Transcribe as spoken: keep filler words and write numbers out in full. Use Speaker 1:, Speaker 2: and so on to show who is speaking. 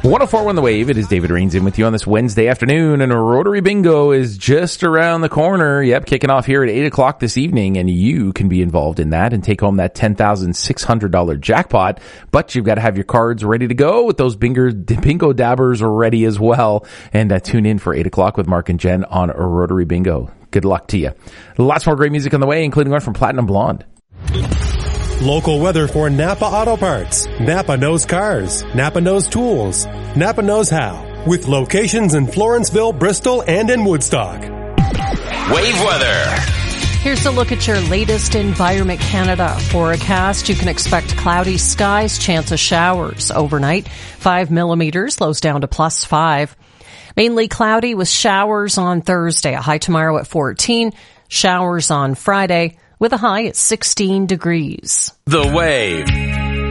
Speaker 1: one oh four point one The Wave. It is David Rains in with you on this Wednesday afternoon, and a Rotary Bingo is just around the corner. Yep, kicking off here at eight o'clock this evening, and you can be involved in that and take home that ten thousand six hundred dollars jackpot. But you've got to have your cards ready to go with those bingo, bingo dabbers ready as well. And uh, tune in for eight o'clock with Mark and Jen on a Rotary Bingo. Good luck to you. Lots more great music on the way, including one from Platinum Blonde.
Speaker 2: Local weather for Napa Auto Parts. Napa knows cars. Napa knows tools. Napa knows how. With locations in Florenceville, Bristol, and in Woodstock.
Speaker 3: Wave weather.
Speaker 4: Here's a look at your latest Environment Canada forecast. You can expect cloudy skies, chance of showers overnight. Five millimeters, lows down to plus five. Mainly cloudy with showers on Thursday. A high tomorrow at fourteen. Showers on Friday with a high at sixteen degrees.
Speaker 3: The Wave.